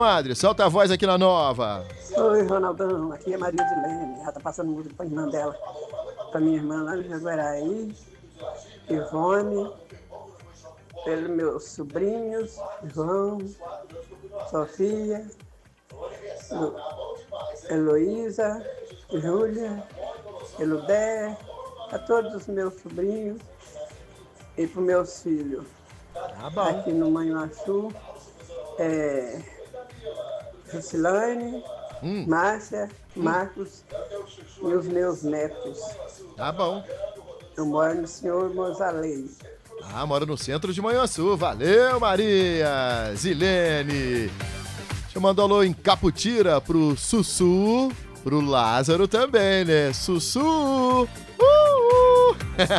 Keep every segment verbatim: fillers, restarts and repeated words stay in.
Madre, solta a voz aqui na Nova. Oi, Ronaldão, aqui é Maria de Leme. Já tá passando música pra irmã dela, pra minha irmã lá no Jaguaraí, Ivone, pelos meus sobrinhos, João, Sofia, Heloísa, Júlia, Eludé, a todos os meus sobrinhos e para os meus filhos. Tá bom. Aqui no Manhuaçu, é, Lucilane, hum. Márcia, Marcos hum. e os meus netos. Tá bom. Eu moro no Senhor Mozalei. Ah, moro no centro de Manhuaçu. Valeu, Maria! Zilene! Deixa eu mandar um alô em Caputira pro Sussu, pro Lázaro também, né? Sussu! Uh, uh.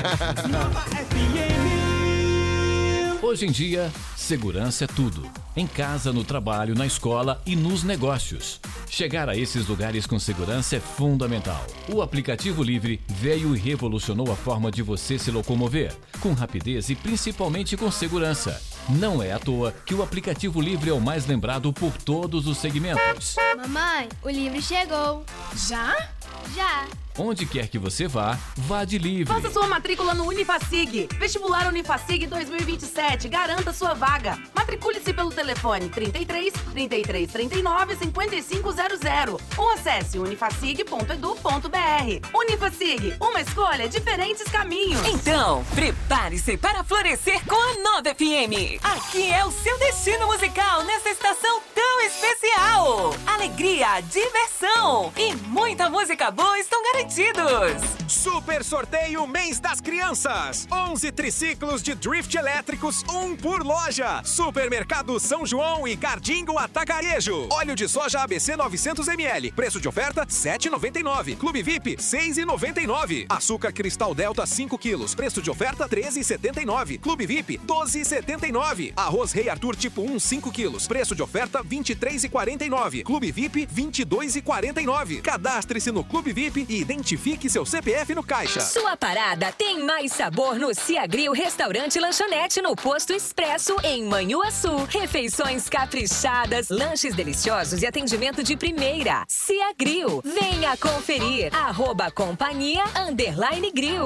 Hoje em dia, segurança é tudo. Em casa, no trabalho, na escola e nos negócios. Chegar a esses lugares com segurança é fundamental. O aplicativo Livre veio e revolucionou a forma de você se locomover, com rapidez e principalmente com segurança. Não é à toa que o aplicativo Livre é o mais lembrado por todos os segmentos. Mamãe, o Livre chegou. Já? Já. Onde quer que você vá, vá de Livre. Faça sua matrícula no Unifacig. Vestibular Unifacig dois mil e vinte e sete. Garanta sua vaga. Matricule-se pelo telefone trinta e três, trinta e três, trinta e nove, cinquenta e cinco zero zero ou acesse unifacig ponto edu ponto br. Unifacig, uma escolha, diferentes caminhos. Então, prepare-se para florescer com a Nova F M. Aqui é o seu destino musical nessa estação tão especial. Alegria, diversão e muita música boa estão garantidos. Super sorteio Mês das Crianças. onze triciclos de drift elétricos, um por loja. Supermercado São João e Cardingo Atacarejo. Óleo de soja A B C novecentos mililitros. Preço de oferta sete reais e noventa e nove centavos. Clube V I P seis reais e noventa e nove centavos. Açúcar Cristal Delta cinco quilos. Preço de oferta treze reais e setenta e nove centavos. Clube V I P doze reais e setenta e nove centavos. Arroz Rei Arthur tipo um cinco quilos. Preço de oferta vinte e três reais e quarenta e nove centavos. Clube V I P vinte e dois reais e quarenta e nove centavos. Cadastre-se no Clube V I P e identifique seu C P F no caixa. Sua parada tem mais sabor no Ciagril Restaurante Lanchonete no Posto Expresso em Manhuaçu. Refeições caprichadas, lanches deliciosos e atendimento de primeira. Ciagril, venha conferir. Arroba companhia underline grill.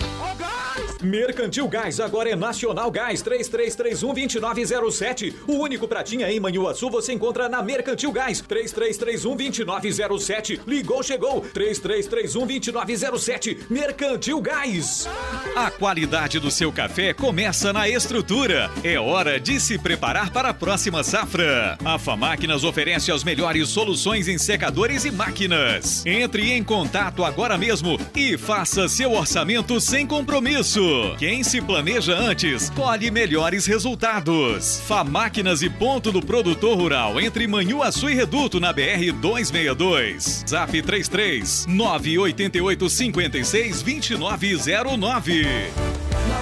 Mercantil Gás, agora é Nacional Gás, três três três um, dois nove zero sete. O único pratinha em Manhuaçu você encontra na Mercantil Gás, três três três um, dois nove zero sete. Ligou, chegou, três três três um, dois nove zero sete. Mercantil Gás. A qualidade do seu café começa na estrutura. É hora de se preparar para a próxima safra. A Famáquinas oferece as melhores soluções em secadores e máquinas. Entre em contato agora mesmo e faça seu orçamento sem compromisso. Quem se planeja antes, colhe melhores resultados. Famáquinas e ponto do produtor rural entre Manhuaçu e Reduto na B R duzentos e sessenta e dois. Zap três três nove oito oito cinco seis dois nove zero nove.